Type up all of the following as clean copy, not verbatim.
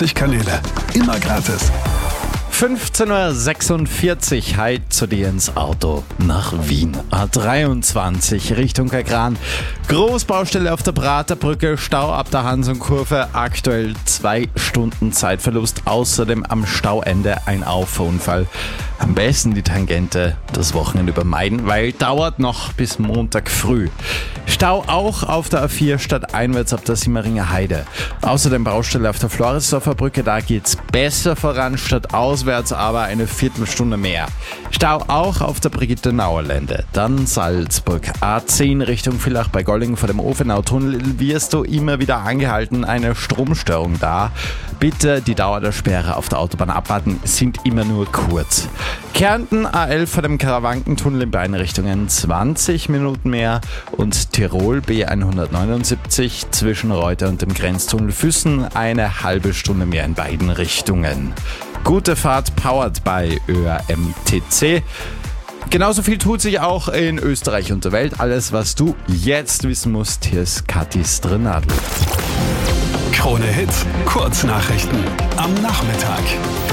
20 Kanäle. Immer gratis. 15.46 Uhr, heute zu dir ins Auto nach Wien. A23 Richtung Kagran. Großbaustelle auf der Praterbrücke, Stau ab der Hansonkurve, aktuell 2 Stunden Zeitverlust. Außerdem am Stauende ein Auffahrunfall. Am besten die Tangente das Wochenende übermeiden, weil dauert noch bis Montag früh. Stau auch auf der A4 stadteinwärts ab der Simmeringer Heide. Außerdem Baustelle auf der Floridsdorfer Brücke, da geht's besser voran, stadtauswärts aber eine Viertelstunde mehr. Stau auch auf der Brigitte-Nauer Lände. Dann Salzburg, A10 Richtung Villach bei Gollingen vor dem Ofenau-Tunnel wirst du immer wieder angehalten, eine Stromstörung da. Bitte die Dauer der Sperre auf der Autobahn abwarten, sind immer nur kurz. Kärnten A11 vor dem Karawankentunnel in beiden Richtungen 20 Minuten mehr und Tirol B179 zwischen Reuter und dem Grenztunnel Füssen eine halbe Stunde mehr in beiden Richtungen. Gute Fahrt powered by ÖRMTC. Genauso viel tut sich auch in Österreich und der Welt. Alles, was du jetzt wissen musst, hier ist Kathis Drenadel. Krone Hits, Kurznachrichten am Nachmittag.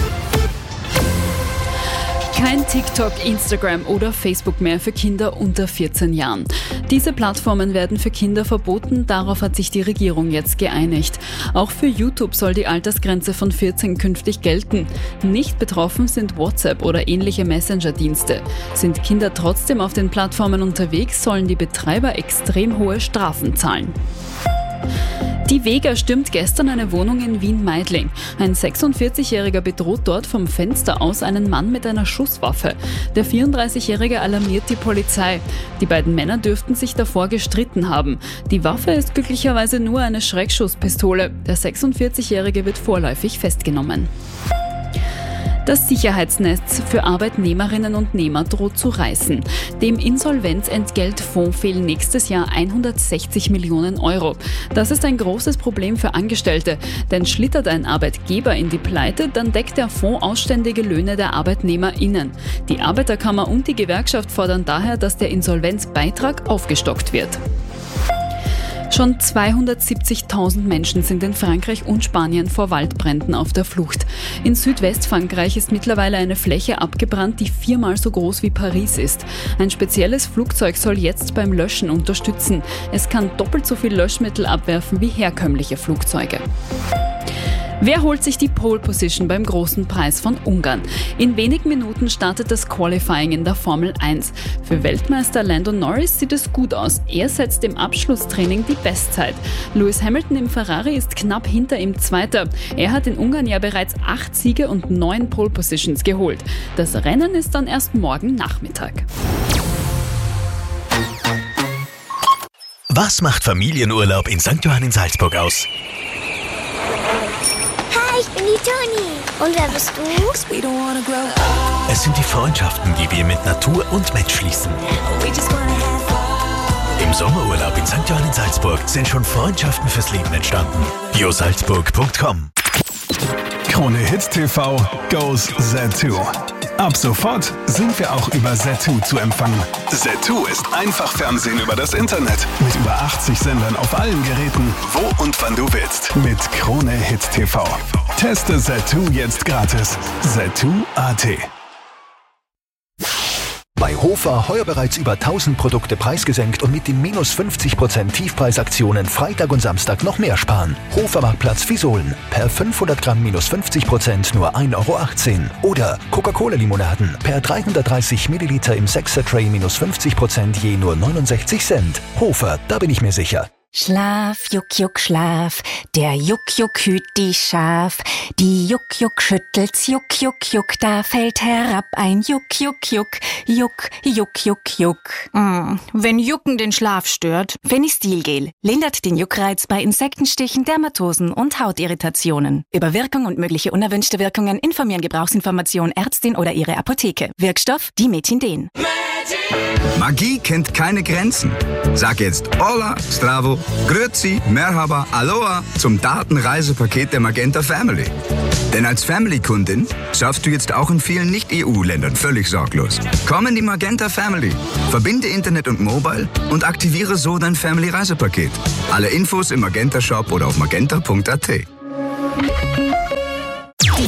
Kein TikTok, Instagram oder Facebook mehr für Kinder unter 14 Jahren. Diese Plattformen werden für Kinder verboten, darauf hat sich die Regierung jetzt geeinigt. Auch für YouTube soll die Altersgrenze von 14 künftig gelten. Nicht betroffen sind WhatsApp oder ähnliche Messenger-Dienste. Sind Kinder trotzdem auf den Plattformen unterwegs, sollen die Betreiber extrem hohe Strafen zahlen. Die Vega stürmt gestern eine Wohnung in Wien-Meidling. Ein 46-Jähriger bedroht dort vom Fenster aus einen Mann mit einer Schusswaffe. Der 34-Jährige alarmiert die Polizei. Die beiden Männer dürften sich davor gestritten haben. Die Waffe ist glücklicherweise nur eine Schreckschusspistole. Der 46-Jährige wird vorläufig festgenommen. Das Sicherheitsnetz für Arbeitnehmerinnen und Nehmer droht zu reißen. Dem Insolvenzentgeltfonds fehlen nächstes Jahr 160 Millionen Euro. Das ist ein großes Problem für Angestellte, denn schlittert ein Arbeitgeber in die Pleite, dann deckt der Fonds ausständige Löhne der ArbeitnehmerInnen. Die Arbeiterkammer und die Gewerkschaft fordern daher, dass der Insolvenzbeitrag aufgestockt wird. Schon 270.000 Menschen sind in Frankreich und Spanien vor Waldbränden auf der Flucht. In Südwestfrankreich ist mittlerweile eine Fläche abgebrannt, die 4-mal so groß wie Paris ist. Ein spezielles Flugzeug soll jetzt beim Löschen unterstützen. Es kann doppelt so viel Löschmittel abwerfen wie herkömmliche Flugzeuge. Wer holt sich die Pole Position beim großen Preis von Ungarn? In wenigen Minuten startet das Qualifying in der Formel 1. Für Weltmeister Lando Norris sieht es gut aus. Er setzt im Abschlusstraining die Bestzeit. Lewis Hamilton im Ferrari ist knapp hinter ihm Zweiter. Er hat in Ungarn ja bereits 8 Siege und 9 Pole Positions geholt. Das Rennen ist dann erst morgen Nachmittag. Was macht Familienurlaub in St. Johann in Salzburg aus? Ich bin die Toni. Und wer bist du? Es sind die Freundschaften, die wir mit Natur und Mensch schließen. Im Sommerurlaub in St. Johann in Salzburg sind schon Freundschaften fürs Leben entstanden. biosalzburg.com. Krone Hits TV goes Z2. Ab sofort sind wir auch über Z2 zu empfangen. Z2 ist einfach Fernsehen über das Internet. Mit über 80 Sendern auf allen Geräten, wo und wann du willst. Mit Krone Hits TV. Teste Z2 jetzt gratis. Z2.at. Bei Hofer heuer bereits über 1000 Produkte preisgesenkt und mit den minus 50% Tiefpreisaktionen Freitag und Samstag noch mehr sparen. Hofer Marktplatz Visolen. Per 500 Gramm minus 50% nur 1,18 Euro. Oder Coca-Cola-Limonaden. Per 330 Milliliter im 6er-Tray minus 50% je nur 69 Cent. Hofer, da bin ich mir sicher. Schlaf, Juck, Juck, Schlaf, der Juck, Juck hüt die Schaf. Die Juck, Juck schüttelt's, Juck, Juck, Juck, da fällt herab ein Juck, Juck, Juck, Juck, Juck, Juck, Juck. Wenn Jucken den Schlaf stört. Fenistilgel lindert den Juckreiz bei Insektenstichen, Dermatosen und Hautirritationen. Über Wirkung und mögliche unerwünschte Wirkungen informieren Gebrauchsinformation Ärztin oder ihre Apotheke. Wirkstoff Dimethinden. Magie kennt keine Grenzen. Sag jetzt Hola, Stravo, Grüezi, Merhaba, Aloha zum Datenreisepaket der Magenta Family. Denn als Family-Kundin surfst du jetzt auch in vielen Nicht-EU-Ländern völlig sorglos. Komm in die Magenta Family, verbinde Internet und Mobile und aktiviere so dein Family-Reisepaket. Alle Infos im Magenta-Shop oder auf magenta.at.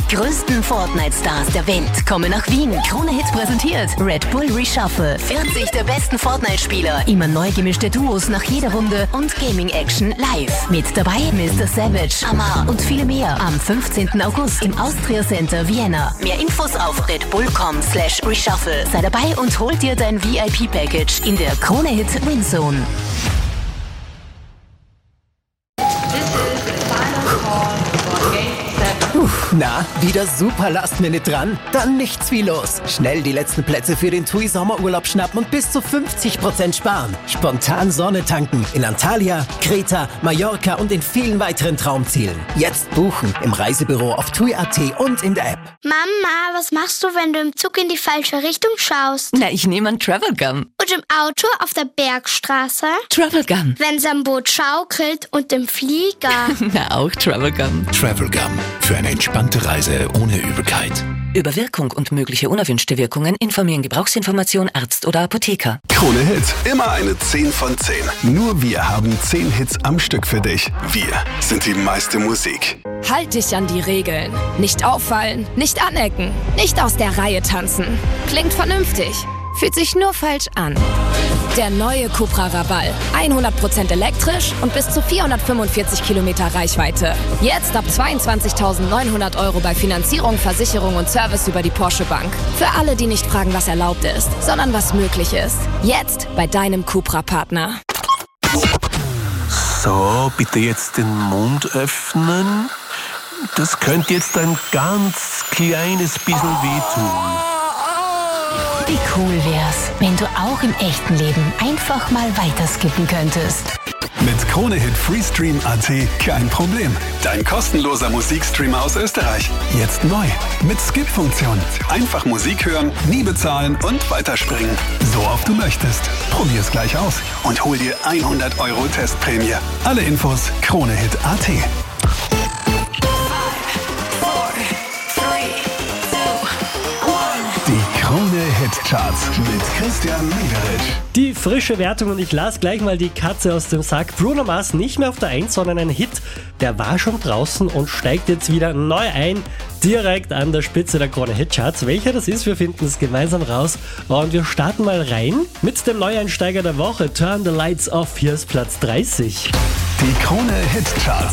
größten Fortnite-Stars der Welt kommen nach Wien. Krone Hit präsentiert Red Bull Reshuffle. 40 der besten Fortnite-Spieler. Immer neu gemischte Duos nach jeder Runde und Gaming-Action live. Mit dabei Mr. Savage, Amar und viele mehr. Am 15. August im Austria Center Vienna. Mehr Infos auf redbull.com/reshuffle. Sei dabei und hol dir dein VIP-Package in der Krone Hit Winzone. Na, wieder super Last-Minute dran? Dann nichts wie los. Schnell die letzten Plätze für den TUI Sommerurlaub schnappen und bis zu 50% sparen. Spontan Sonne tanken in Antalya, Kreta, Mallorca und in vielen weiteren Traumzielen. Jetzt buchen im Reisebüro auf TUI.at und in der App. Mama, was machst du, wenn du im Zug in die falsche Richtung schaust? Na, ich nehme ein Travelgun. Und im Auto auf der Bergstraße? Travelgun. Wenn's am Boot schaukelt und im Flieger? Na, auch Travelgun. Travelgun. Für eine entspannte Reise ohne Übelkeit. Über Wirkung und mögliche unerwünschte Wirkungen informieren Gebrauchsinformation Arzt oder Apotheker. Krone Hit, immer eine 10 von 10. Nur wir haben 10 Hits am Stück für dich. Wir sind die meiste Musik. Halt dich an die Regeln. Nicht auffallen, nicht anecken, nicht aus der Reihe tanzen. Klingt vernünftig, fühlt sich nur falsch an. Der neue Cupra Raval. 100% elektrisch und bis zu 445 Kilometer Reichweite. Jetzt ab 22.900 € bei Finanzierung, Versicherung und Service über die Porsche Bank. Für alle, die nicht fragen, was erlaubt ist, sondern was möglich ist. Jetzt bei deinem Cupra-Partner. So, bitte jetzt den Mund öffnen. Das könnte jetzt ein ganz kleines bisschen wehtun. Wie cool wär's, wenn du auch im echten Leben einfach mal weiterskippen könntest. Mit Krone Hit Freestream.at kein Problem. Dein kostenloser Musikstreamer aus Österreich. Jetzt neu. Mit Skip-Funktion. Einfach Musik hören, nie bezahlen und weiterspringen. So oft du möchtest. Probier's gleich aus und hol dir 100 € Testprämie. Alle Infos KroneHit.at. Die Krone Hit Charts mit Christian Mederich. Die frische Wertung und ich las gleich mal die Katze aus dem Sack. Bruno Mars nicht mehr auf der 1, sondern ein Hit. Der war schon draußen und steigt jetzt wieder neu ein. Direkt an der Spitze der Krone Hit Charts. Welcher das ist, wir finden es gemeinsam raus. Und wir starten mal rein mit dem Neueinsteiger der Woche. Turn the Lights Off. Hier ist Platz 30. Die Krone Hit Charts.